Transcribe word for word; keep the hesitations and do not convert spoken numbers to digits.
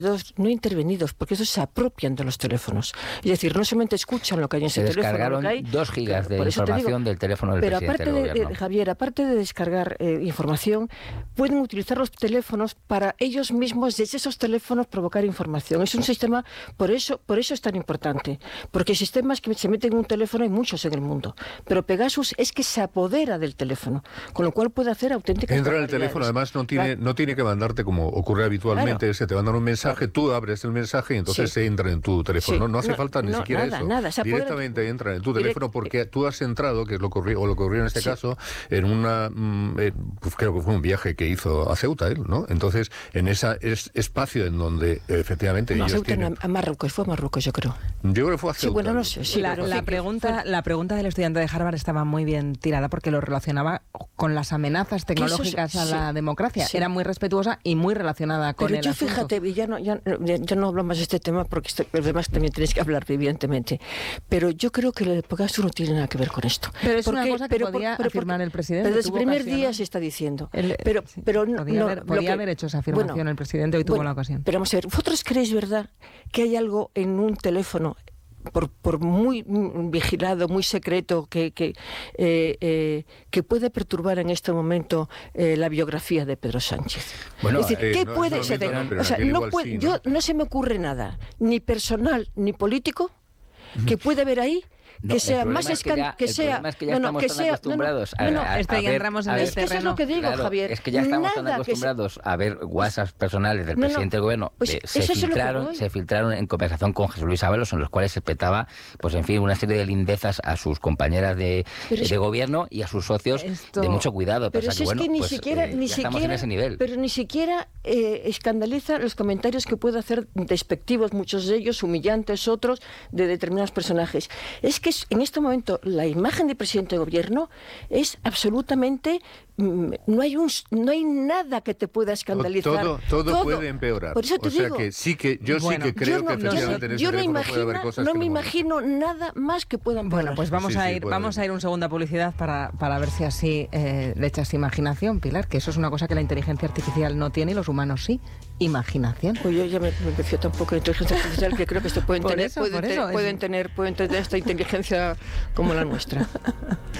no intervenidos, porque esos se apropian de los teléfonos. Es decir, no solamente escuchan lo que hay en ese teléfono. Se descargaron hay, dos gigas de información del teléfono del pero presidente aparte del de, gobierno. De, Javier, aparte de descargar eh, información, pueden utilizar los teléfonos para ellos mismos, desde esos teléfonos, provocar información. Es un sistema, por eso, por eso es tan importante. Porque sistemas que se meten en un teléfono hay muchos en el mundo. Pero Pegasus es que se apodera del teléfono, con lo cual puede hacer auténticas Entra en el teléfono, además no tiene, claro. no tiene que mandarte como ocurre habitualmente, claro. se te mandan un mensaje, tú abres el mensaje y entonces sí. se entra en tu teléfono. Sí. No, no hace no, falta ni no, siquiera nada, eso. Nada. Directamente entra en tu teléfono porque tú has entrado, que es lo que ocurrió, o lo que ocurrió en este sí. caso, en una, eh, pues creo que fue un viaje que hizo a Ceuta él, ¿no? Entonces, en ese es, espacio en donde efectivamente no, ellos Ceuta tienen... a Marruecos, fue a Marruecos, yo creo. Yo creo que fue a Ceuta. Sí, bueno, no sé. Sí, la, la, pregunta, la pregunta del estudiante de Harvard estaba muy bien tirada porque lo relacionaba con las amenazas tecnológicas es, a la sí, democracia. Sí. Era muy respetuosa y muy relacionada con Pero el yo asunto. Fíjate, ya no, ya, ya no hablo más de este tema porque esto, además también tenéis que hablar, evidentemente. Pero yo creo que el Pegasus no tiene nada que ver con esto. Pero es porque, una cosa que pero, podía pero, afirmar porque, el presidente. Pero desde el primer ocasión, día ¿no? se está diciendo. El, pero, sí, pero podía no, haber, podía que, haber hecho esa afirmación bueno, el presidente, hoy tuvo bueno, la ocasión. Pero vamos a ver, ¿vosotros creéis, verdad, que hay algo en un teléfono Por, por muy vigilado, muy secreto, que, que, eh, eh, que puede perturbar en este momento eh, la biografía de Pedro Sánchez? Bueno, es decir, eh, ¿qué no, puede no, ser? no, no, o sea, no puede, sí, ¿no? yo no se me ocurre nada, ni personal ni político, que puede haber ahí. No, que sea más es que, ya, que sea es que ya no, no, estamos que tan sea, acostumbrados no, no, no, a, a, esto ya a ver, entramos en a el es que terreno. eso es lo que digo, claro, Javier. Es que ya estamos Nada tan acostumbrados se... a ver WhatsApps personales del no, presidente no, del gobierno. Pues eh, se, filtraron, es se filtraron en conversación con Jesús Luis Ábalos, en los cuales se petaba, pues en fin, una serie de lindezas a sus compañeras de, de es... gobierno y a sus socios Esto... de mucho cuidado. Pero Pero si que, es bueno, que ni pues, siquiera, eh, ni ya siquiera, estamos en ese nivel. Pero ni siquiera eh, escandaliza los comentarios que puede hacer despectivos, muchos de ellos humillantes, otros de determinados personajes. Es que en este momento la imagen de presidente de gobierno es absolutamente no hay un no hay nada que te pueda escandalizar. Todo, todo, todo puede empeorar. Por eso te o sea digo, que sí que yo bueno, sí que creo no, que efectivamente yo, en ese yo no teléfono imagino, puede haber cosas no que me no imagino nada más que puedan empeorar. Bueno, pues vamos sí, a sí, ir puede vamos haber. a ir un segunda publicidad para, para ver si así eh, le echas imaginación, Pilar, que eso es una cosa que la inteligencia artificial no tiene y los humanos sí. Imaginación. Pues yo ya me, me refiero tampoco a la inteligencia artificial, que creo que esto pueden por tener, eso, pueden, por te, eso, pueden es... tener, pueden tener esta inteligencia como la nuestra.